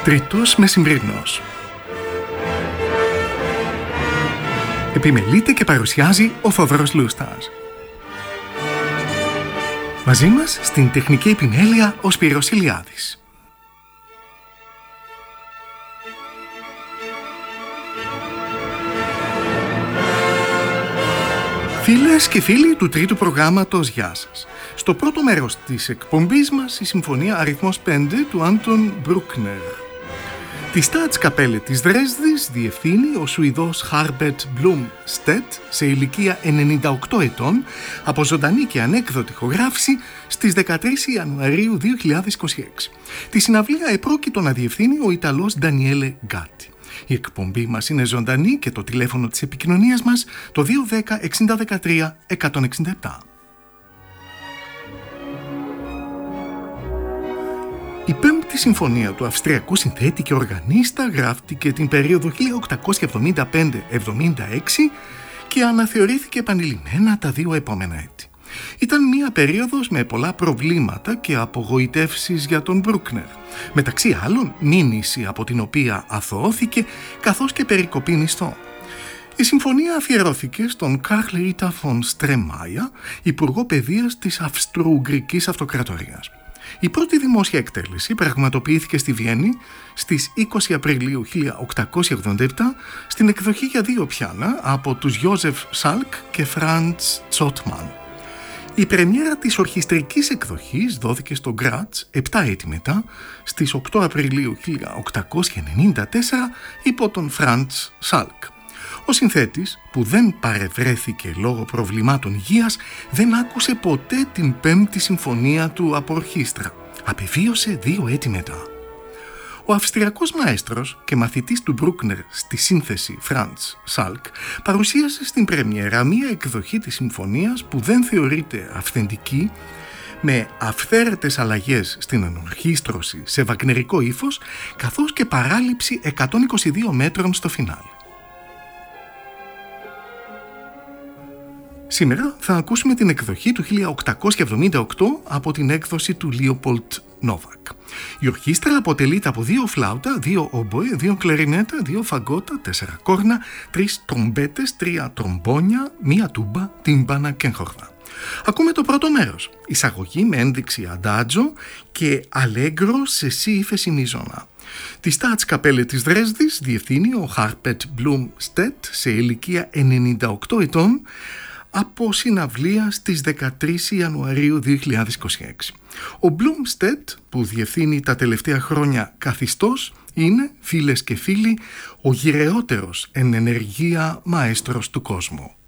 Τρίτος μεσημβρινός. Επιμελείται και παρουσιάζει ο Θόδωρος Λούστας. Μαζί μας στην τεχνική επιμέλεια ο Σπύρος Ηλιάδης. Φίλες και φίλοι του τρίτου προγράμματος, γεια σας. Στο πρώτο μέρος της εκπομπής μας η συμφωνία αριθμός 5 του Άντων Μπρούκνερ. Τη Staatskapelle της Δρέσδης διευθύνει ο Σουηδός Χάρμπερτ Μπλουμστέτ σε ηλικία 98 ετών από ζωντανή και ανέκδοτη ηχογράφηση στις 13 Ιανουαρίου 2026. Τη συναυλία επρόκειτο να διευθύνει ο Ιταλός Ντανιέλε Γκάτι. Η εκπομπή μας είναι ζωντανή και το τηλέφωνο της επικοινωνίας μας το 210 6013 167. Η πέμπτη συμφωνία του Αυστριακού συνθέτη και οργανίστα γράφτηκε την περίοδο 1875-76 και αναθεωρήθηκε επανειλημμένα τα δύο επόμενα έτη. Ήταν μια περίοδος με πολλά προβλήματα και απογοητεύσεις για τον Μπρούκνερ. Μεταξύ άλλων, μήνυση από την οποία αθωώθηκε, καθώς και περικοπή μισθών. Η συμφωνία αφιερώθηκε στον Καρλ Ρίτα φον Στρεμάια, υπουργό παιδείας της Αυστρο-Ουγγρικής Αυτοκρατορίας. Η πρώτη δημόσια εκτέλεση πραγματοποιήθηκε στη Βιέννη στις 20 Απριλίου 1887 στην εκδοχή για δύο πιάνα από τους Γιόζεφ Σάλκ και Φραντς Τσότμαν. Η πρεμιέρα της ορχιστρικής εκδοχής δόθηκε στο Γκράτς 7 έτη μετά, στις 8 Απριλίου 1894 υπό τον Φραντς Σάλκ. Ο συνθέτης, που δεν παρευρέθηκε λόγω προβλημάτων υγείας, δεν άκουσε ποτέ την πέμπτη συμφωνία του από ορχήστρα. Απεβίωσε 2 έτη μετά. Ο Αυστριακός μαέστρος και μαθητής του Μπρούκνερ στη σύνθεση Φραντς Σάλκ παρουσίασε στην πρεμιέρα μία εκδοχή της συμφωνίας που δεν θεωρείται αυθεντική, με αυθαίρετες αλλαγές στην ενορχήστρωση σε βαγνερικό ύφος, καθώς και παράληψη 122 μέτρων στο φινάλε. Σήμερα θα ακούσουμε την εκδοχή του 1878 από την έκδοση του Λίοπολτ Νόβακ. Η ορχήστρα αποτελείται από 2 φλάουτα, 2 ομποέ, 2 κλαρινέτα, 2 φαγκότα, 4 κόρνα, 3 τρομπέτες, 3 τρομπόνια, 1 τούμπα, τύμπανα και χορδά. Ακούμε το πρώτο μέρος, εισαγωγή με ένδειξη αντάτζο και αλέγκρο σε σι ύφεση μίζωνα. Τη Staatskapelle της Δρέσδης διευθύνει ο Χάρπερτ Μπλουμστέτ σε ηλικία 98 ετών από συναυλία στις 13 Ιανουαρίου 2026. Ο Μπλουμστέτ, που διευθύνει τα τελευταία χρόνια καθιστός, είναι, φίλες και φίλοι, ο γυρεότερος εν ενεργεία μαέστρος του κόσμου.